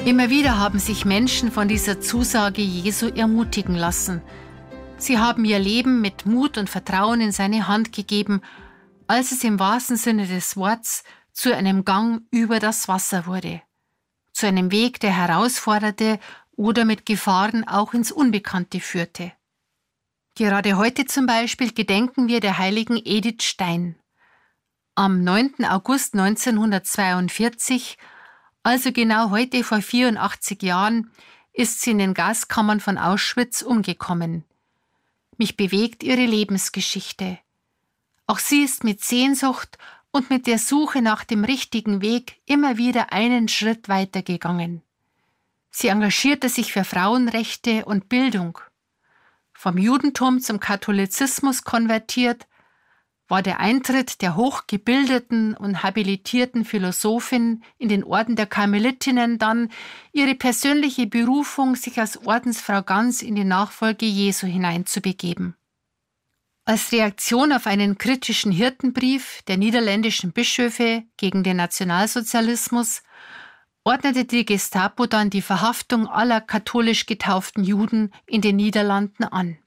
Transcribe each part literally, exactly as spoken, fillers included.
Immer wieder haben sich Menschen von dieser Zusage Jesu ermutigen lassen. Sie haben ihr Leben mit Mut und Vertrauen in seine Hand gegeben, als es im wahrsten Sinne des Wortes zu einem Gang über das Wasser wurde. Zu einem Weg, der herausforderte oder mit Gefahren auch ins Unbekannte führte. Gerade heute zum Beispiel gedenken wir der heiligen Edith Stein. Am neunten August neunzehnhundertzweiundvierzig, also genau heute vor vierundachtzig Jahren, ist sie in den Gaskammern von Auschwitz umgekommen. Mich bewegt ihre Lebensgeschichte. Auch sie ist mit Sehnsucht und mit der Suche nach dem richtigen Weg immer wieder einen Schritt weitergegangen. Sie engagierte sich für Frauenrechte und Bildung. Vom Judentum zum Katholizismus konvertiert, war der Eintritt der hochgebildeten und habilitierten Philosophin in den Orden der Karmelitinnen dann ihre persönliche Berufung, sich als Ordensfrau ganz in die Nachfolge Jesu hineinzubegeben. Als Reaktion auf einen kritischen Hirtenbrief der niederländischen Bischöfe gegen den Nationalsozialismus ordnete die Gestapo dann die Verhaftung aller katholisch getauften Juden in den Niederlanden an.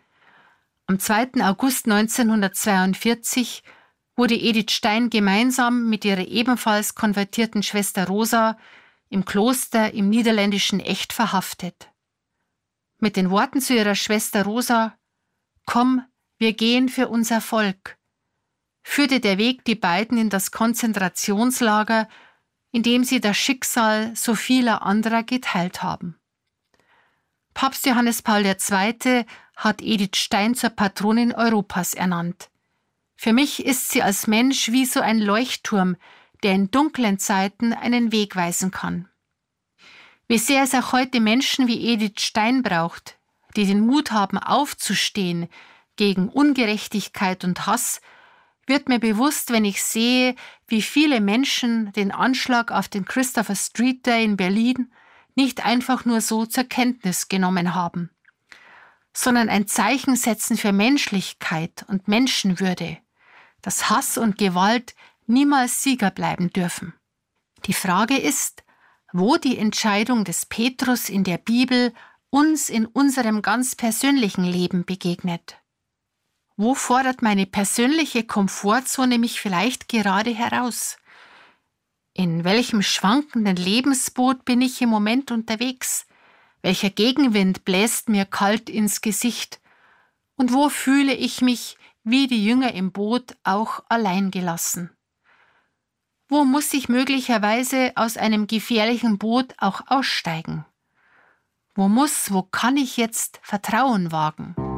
Am zweiten August neunzehnhundertzweiundvierzig wurde Edith Stein gemeinsam mit ihrer ebenfalls konvertierten Schwester Rosa im Kloster im niederländischen Echt verhaftet. Mit den Worten zu ihrer Schwester Rosa: »Komm, wir gehen für unser Volk«, führte der Weg die beiden in das Konzentrationslager, in dem sie das Schicksal so vieler anderer geteilt haben. Papst Johannes Paul der Zweite hat Edith Stein zur Patronin Europas ernannt. Für mich ist sie als Mensch wie so ein Leuchtturm, der in dunklen Zeiten einen Weg weisen kann. Wie sehr es auch heute Menschen wie Edith Stein braucht, die den Mut haben, aufzustehen gegen Ungerechtigkeit und Hass, wird mir bewusst, wenn ich sehe, wie viele Menschen den Anschlag auf den Christopher Street Day in Berlin nicht einfach nur so zur Kenntnis genommen haben, sondern ein Zeichen setzen für Menschlichkeit und Menschenwürde, dass Hass und Gewalt niemals Sieger bleiben dürfen. Die Frage ist, wo die Entscheidung des Petrus in der Bibel uns in unserem ganz persönlichen Leben begegnet. Wo fordert meine persönliche Komfortzone mich vielleicht gerade heraus? In welchem schwankenden Lebensboot bin ich im Moment unterwegs? Welcher Gegenwind bläst mir kalt ins Gesicht? Und wo fühle ich mich, wie die Jünger im Boot, auch allein gelassen? Wo muss ich möglicherweise aus einem gefährlichen Boot auch aussteigen? Wo muss, wo kann ich jetzt Vertrauen wagen?